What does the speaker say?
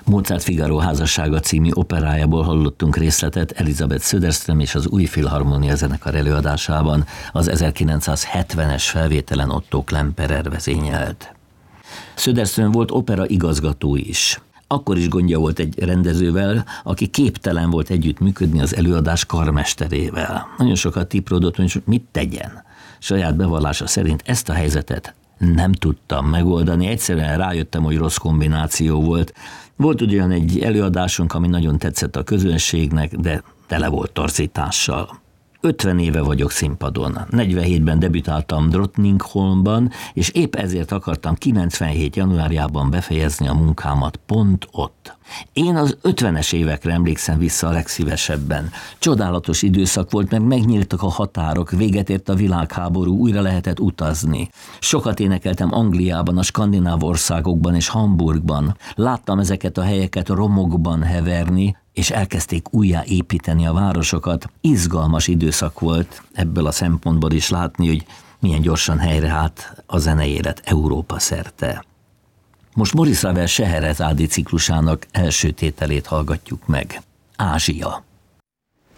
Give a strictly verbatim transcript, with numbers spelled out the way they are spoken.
Mozart Figaro házassága című operájából hallottunk részletet Elizabeth Söderström és az Új Filharmónia zenekar előadásában, az ezerkilencszázhetvenes felvételen Otto Klemperer vezényelt. Söderström volt opera igazgató is. Akkor is gondja volt egy rendezővel, aki képtelen volt együttműködni az előadás karmesterével. Nagyon sokat tiprodott, hogy mit tegyen. Saját bevallása szerint ezt a helyzetet nem tudtam megoldani, egyszerűen rájöttem, hogy rossz kombináció volt. Volt ugyan egy előadásunk, ami nagyon tetszett a közönségnek, de tele volt torzítással. ötven éve vagyok színpadon. negyvenhétben debütáltam Drottningholmban, és épp ezért akartam kilencvenhét januárjában befejezni a munkámat pont ott. Én az ötvenes évekre emlékszem vissza a legszívesebben. Csodálatos időszak volt, mert megnyíltak a határok, véget ért a világháború, újra lehetett utazni. Sokat énekeltem Angliában, a skandináv országokban és Hamburgban. Láttam ezeket a helyeket romokban heverni, és elkezdték újjá építeni a városokat. Izgalmas időszak volt ebből a szempontból is látni, hogy milyen gyorsan helyreállt a zeneélet Európa szerte. Most Maurice Ravel Scheherezádi ciklusának első tételét hallgatjuk meg. Ázsia.